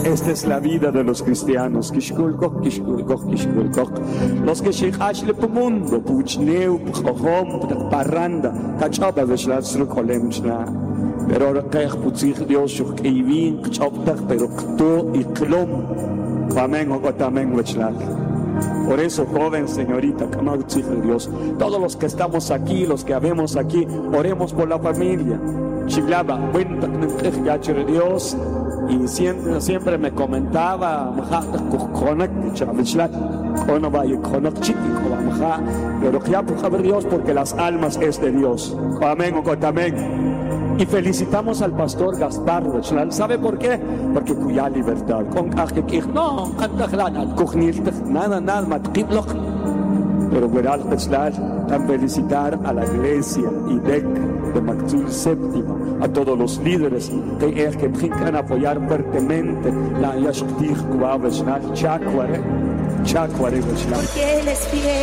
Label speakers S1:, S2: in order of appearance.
S1: Esta es la vida de los cristianos. Kishkulkoch, kishkulkoch, kishkulkoch. Los que shikhash le mundo, puchneu, pchom, parranda, kachaba veshlazru kolemchna. Pero ahora que putzich Dios shuk eivin, kachoptach, pero kto y klom. Amén o tamén veshlaz. Por eso, joven, señorita, Dios, todos los que estamos aquí, los que habemos aquí, oremos por la familia. Chiblaba, Dios, y siempre me comentaba, pero ya por Dios, porque las almas es de Dios. Amén o amén. Y felicitamos al pastor Gaspar. ¿Sabe por qué? Porque cuya libertad. No, nada, pero tan felicitar a la iglesia IDEC de Maxul Séptima, a todos los líderes que brincan a apoyar fuertemente la Yashktich Chakware. Porque él es fiel.